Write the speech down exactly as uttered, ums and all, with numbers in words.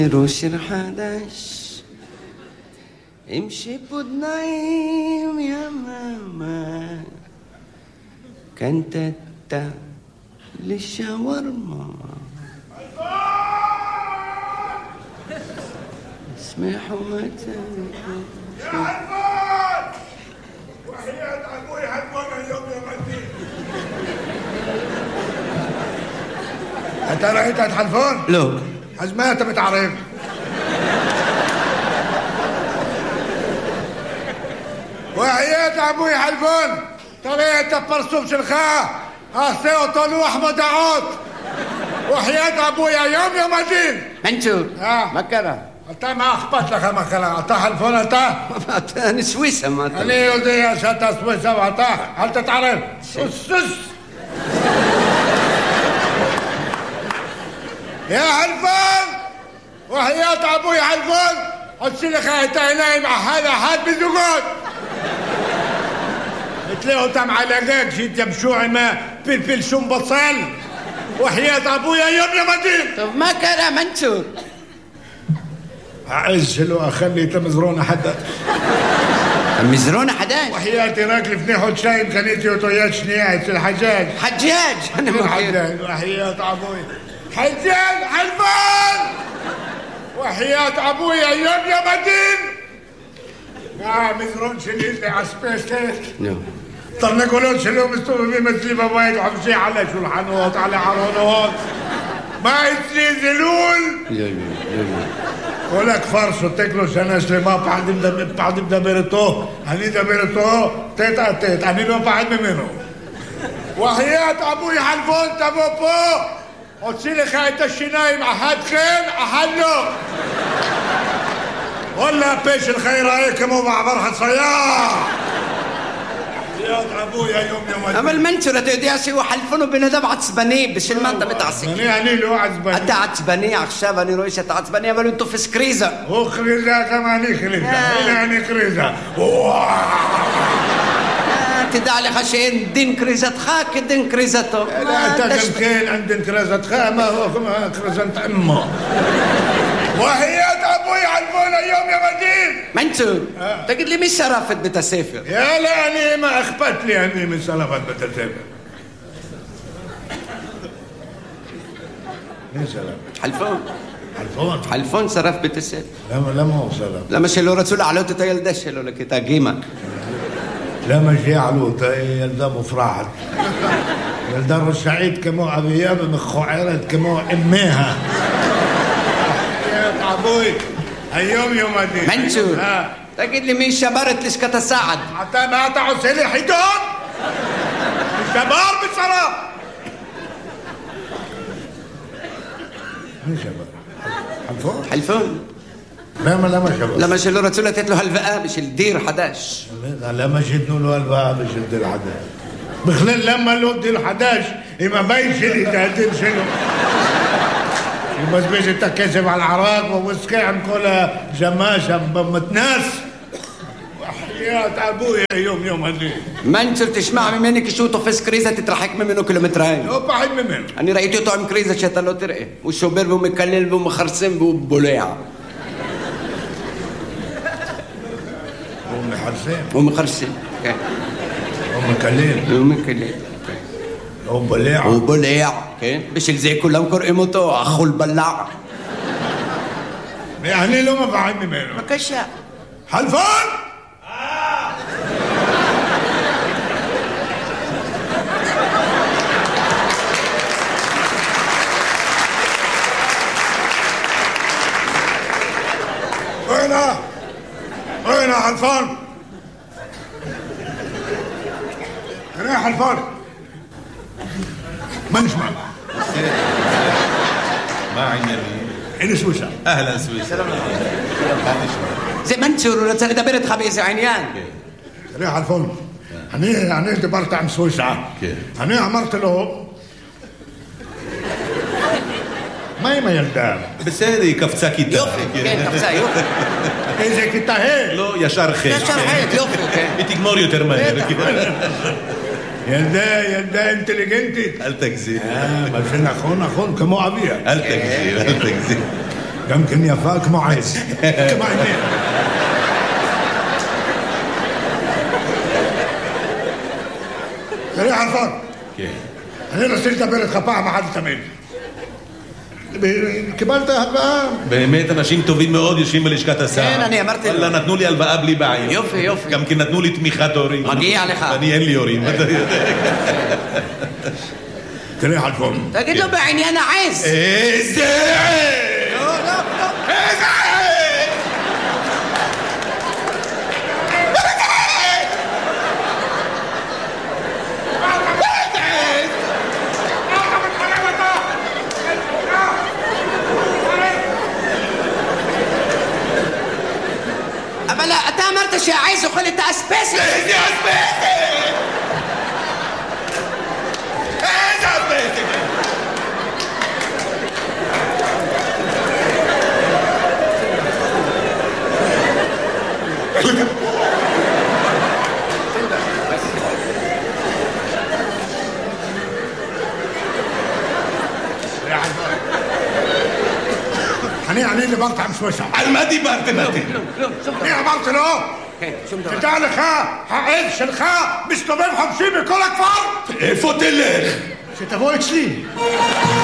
روشر حدش امشي بدنايم يا ماما كانت تا للشاورما اسمحوا متى يا حلفان وحياة ابوي حلفان اليوم يا مدين انت رأيت حلفان؟ لو حزمها انت بتعرف وحياة ابوي حلفان طريقة برسوم شلخاه اخسيو طلوع احمد عود وحياة ابوي يوم يا مدين منشور اه مكرة انت ما اخبط لك ما كلام انت حلفان انت انا سويسة ما انا يودي يا شتا سويسة وانت هل تتعرف سس يا حلفان وحياة ابوي حلفان السلخ هيتعيني مع هذا حد بزوجات تلاقوا تم علاقاك جيت يمشوعي ما فلفل شم بصل وحياة ابويا يوم يا مدين طب ما كان منشور اعزل واخلي تمزرون حدا مزرون حداش وحياتي راكل في نحو شاي كانت يوتوياتش نيات الحجاج حجاج انا ما حجاج وحياة ابويا حجاج حلفان وحياة ابويا يوم يا مدين لا مزرون شليل لي عسبيس نو طب نقولون شلو مستوى بمثلي بوايد وحمشي على شلحانوت على عرونوت ما يتنزلون ولك فرص وتاكلوا سنة سليما بعد مدب بعد مدبرتو هني دبرتو تيتا تيت هني لو بعد منه وحياة ابوي حلفون تبوبو وتصيلي خايت الشناي مع حد خين احلو ولا بيش الخير هيك مو مع فرحة صياح يا ابويا يوم يوم اما المنشورة تودياسي وحلفونه بندب عصباني بش المنطقة بتعصي يعني يعني له عصباني انت عصباني عخشابني رويشة عصباني بلو انتو في سكريزة هو خريزة كمان خريزة يعني خريزة تدع لي خشين دين كريزة خاك دين كريزته لا انت كمكين عند كريزة خا ما هو كريزة امه وحياة ابوي حلفونا اليوم يا مدين منشور تجد لي مش شرفت بتسافر يا لا أنا ما أخبت لي أني من سلفت بتسافر مين سلف؟ حلفون حلفون حلفون صرف بتسافر لا لا ما هو سلف لما شلو رسول علوت تيل شلو لك تاجيمك لا ما جي علوت يلدا مفرحت يلدا السعيد كمو أبياب مخو عيرت كمو أميها يا أبوي اليوم يوم الدين منشور تجد لي مين شبرت ليش كتساعد حتى ما تعوز لي حيدون الشبار بالصلاة مين شبر؟ حلفون؟ حلفون لا ما لا ما شبر لما شلو رسول تتلو هالفقا مش الدير حداش لا لا ما شدنوا له هالفقا مش الدير حداش بخلال لما له الدير حداش إما ما يشيل يتهدين شنو بس بيش تكسب على العراق ووسكي عم كلها جماشة بمتناس وحياة أبويا يوم يوم هالليل منشور تسمع منك شوطه في سكريزة تترحك منه كيلومترين هو بعيد منه أنا رأيته طعم كريزة شتلو ترقي والشوبير بمكلل بمخرسم ببوليع ومحرسين ومخرسم ومكلل ومكلل وبليع وبليع بش زي كلهم كرقمته اخو البلاع يعني لو ما بعد منه ما كشا حلفان وينها وينها حلفان وينها حلفان ما نسمع ما عندنا مين هنا سويسرا اهلا سويسرا زي منشور دبرت خبيث عينيان ريح الفل هني هني دبرت عن سويسرا هني عمرت له ما ما يلدام بس هذه كفتاكي يوفي كان كفسا يوفي إذا كنت هيك لو يا شرخي يا شرخي يوفي بيتك موريو ترماني يلدا يلدا انتليجنتي هل تكذب اه ما فينا اخونا اخونا كمو ابيها هل تكذب هل تكذب גם כן יפה כמו עז. כמו עיניה. תראה חלפון. כן. אני רוצה לדבר איתך פעם אחת ותמיד. קיבלת הלוואה? באמת אנשים טובים מאוד יושבים בלשכת השר. כן, אני אמרתי לו. וואלה, נתנו לי הלוואה בלי בעיה. יופי, יופי. גם כי נתנו לי תמיכת הורים. מגיע לך. אני אין לי הורים. תראה חלפון. תגיד לו בעניין העז. איזה עז! לא, לא, לא. איזה עז! אבל אתה אמרת שהעז אוכל את האספסת. איזה אספסת! איזה אספסת! אני, אני דיברת עם שושה. על מה דיברתם אתם? כלום, כלום, שום דבר. אני אמרתי לו, כן, שום דבר. תדע לך, העז שלך מסתובב חופשי בכל הכפר. איפה תלך? שתבוא אצלי.